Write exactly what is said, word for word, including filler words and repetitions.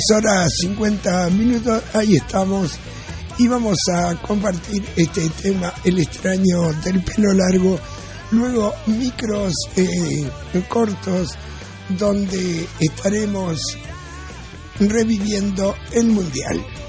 Horas cincuenta minutos, ahí estamos y vamos a compartir este tema, el extraño del pelo largo, luego micros eh, cortos donde estaremos reviviendo el mundial.